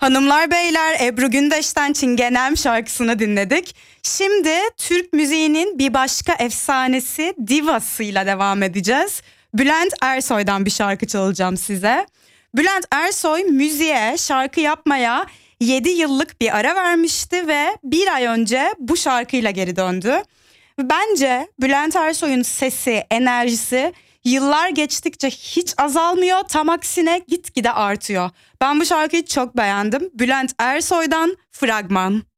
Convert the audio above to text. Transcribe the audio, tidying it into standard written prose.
Hanımlar beyler, Ebru Gündeş'ten Çingenem şarkısını dinledik. Şimdi Türk müziğinin bir başka efsanesi, divasıyla devam edeceğiz. Bülent Ersoy'dan bir şarkı çalacağım size. Bülent Ersoy müziğe, şarkı yapmaya 7 yıllık bir ara vermişti ve bir ay önce bu şarkıyla geri döndü. Bence Bülent Ersoy'un sesi, enerjisi yıllar geçtikçe hiç azalmıyor, tam aksine gitgide artıyor. Ben bu şarkıyı çok beğendim. Bülent Ersoy'dan Fragman.